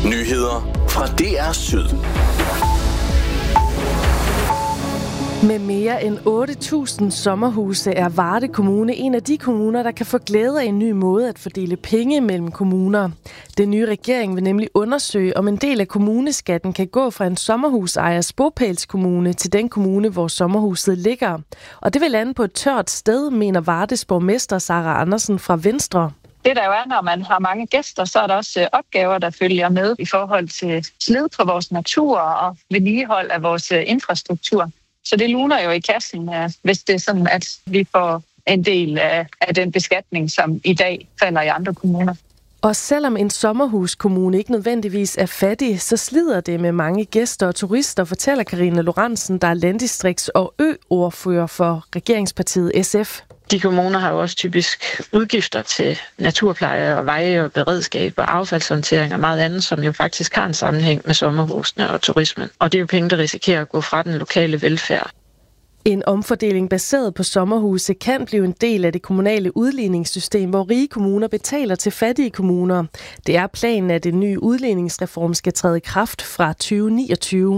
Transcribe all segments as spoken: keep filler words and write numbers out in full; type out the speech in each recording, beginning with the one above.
Nyheder fra D R Syd. Med mere end otte tusind sommerhuse er Varde Kommune en af de kommuner, der kan få glæde af en ny måde at fordele penge mellem kommuner. Den nye regering vil nemlig undersøge, om en del af kommuneskatten kan gå fra en sommerhusejers bopælskommune til den kommune, hvor sommerhuset ligger. Og det vil lande på et tørt sted, mener Vardes borgmester Sara Andersen fra Venstre. Det der jo er, når man har mange gæster, så er der også opgaver, der følger med i forhold til slid på vores natur og vedligehold af vores infrastruktur. Så det luner jo i kassen, hvis det er sådan, at vi får en del af, af den beskatning, som i dag falder i andre kommuner. Og selvom en sommerhuskommune ikke nødvendigvis er fattig, så slider det med mange gæster og turister, fortæller Karina Lorentzen, der er landdistrikts- og ø-ordfører for regeringspartiet S F. De kommuner har jo også typisk udgifter til naturpleje og veje og beredskab og affaldshåndtering og meget andet, som jo faktisk har en sammenhæng med sommerhusene og turismen. Og det er jo penge, der risikerer at gå fra den lokale velfærd. En omfordeling baseret på sommerhuse kan blive en del af det kommunale udligningssystem, hvor rige kommuner betaler til fattige kommuner. Det er planen, at den nye udligningsreform skal træde i kraft fra tyve niogtyve.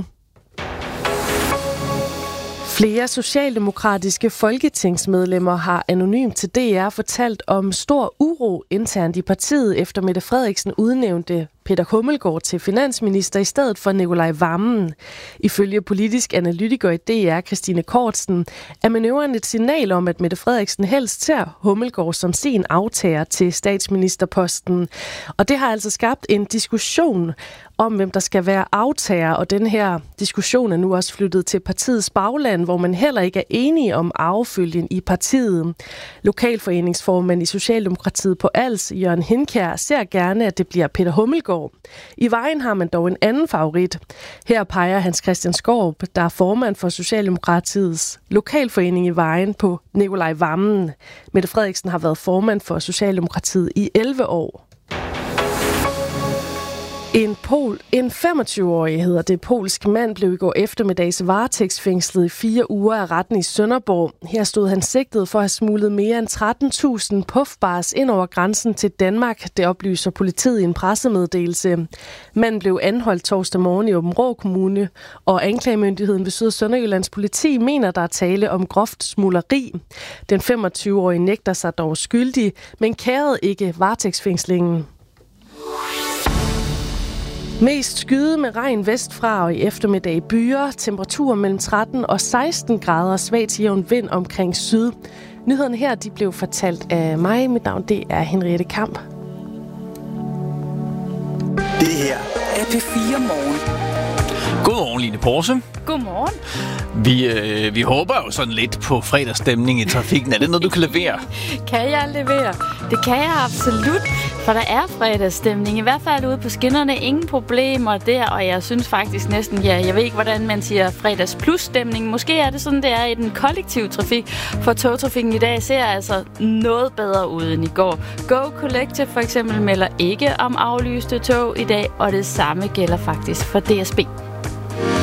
Flere socialdemokratiske folketingsmedlemmer har anonymt til D R fortalt om stor uro internt i partiet, efter Mette Frederiksen udnævnte Peter Hummelgaard til finansminister i stedet for Nicolai Wammen. Ifølge politisk analytiker i D R, Christine Kortsen, er manøvren et signal om, at Mette Frederiksen helst ser Hummelgaard som sin aftager til statsministerposten. Og det har altså skabt en diskussion om, hvem der skal være aftager, og den her diskussion er nu også flyttet til partiets bagland, hvor man heller ikke er enige om arvefølgen i partiet. Lokalforeningsformand i Socialdemokratiet på Als, Jørgen Hinkjær, ser gerne, at det bliver Peter Hummelgaard. I Vejen har man dog en anden favorit. Her peger Hans Christian Skaarup, der er formand for Socialdemokratiets lokalforening i Vejen, på Nicolai Wammen. Mette Frederiksen har været formand for Socialdemokratiet i elleve år. En, pol, en femogtyve-årig, hedder det, polsk mand, blev i går eftermiddags varetægtsfængslet i fire uger af retten i Sønderborg. Her stod han sigtet for at have smuglet mere end tretten tusind puffbars ind over grænsen til Danmark. Det oplyser politiet i en pressemeddelelse. Manden blev anholdt torsdag morgen i Aabenraa Kommune, og anklagemyndigheden ved Syd- og Sønderjyllands politi mener, der er tale om groft smugleri. Den femogtyve-årige nægter sig dog skyldig, men kærede ikke varetægtsfængslingen. Mest skyde med regn vestfra og i eftermiddag byer. Temperaturer mellem tretten og seksten grader. Svag til jævn vind omkring syd. Nyhederne her de blev fortalt af mig. Mit navn det er Henriette Kamp. Det her er P fire Morgen. Godmorgen, Line Porse. Godmorgen. Vi, øh, vi håber jo sådan lidt på fredagsstemning i trafikken. Er det noget, du kan levere? Kan jeg levere? Det kan jeg absolut, for der er fredagsstemning. I hvert fald ude på skinnerne. Ingen problemer der, og jeg synes faktisk næsten, ja, jeg ved ikke, hvordan man siger fredags plus stemning. Måske er det sådan, det er i den kollektive trafik, for togtrafikken i dag ser altså noget bedre ud end i går. Go Collective for eksempel melder ikke om aflyste tog i dag, og det samme gælder faktisk for D S B.